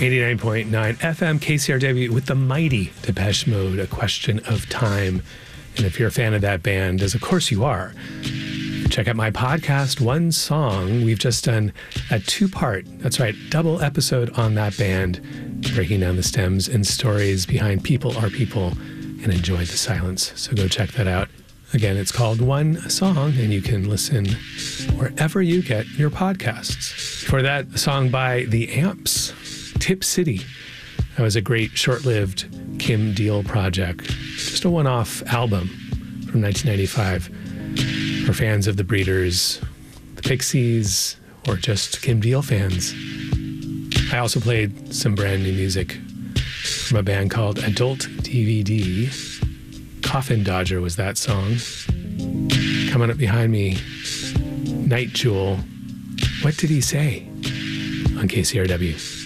89.9 FM KCRW with the mighty Depeche Mode, A Question of Time. And if you're a fan of that band, as of course you are, check out my podcast, One Song. We've just done a two-part, that's right, double episode on that band, breaking down the stems and stories behind People Are People and Enjoy the Silence. So go check that out. Again, it's called One Song, and you can listen wherever you get your podcasts. For that, a song by The Amps, Tip City. That was a great short-lived Kim Deal project. Just a one-off album from 1995 for fans of the Breeders, the Pixies, or just Kim Deal fans. I also played some brand new music from a band called Adult DVD. Coffin Dodger was that song. Coming up behind me, Night Jewel, What Did He Say? On KCRW.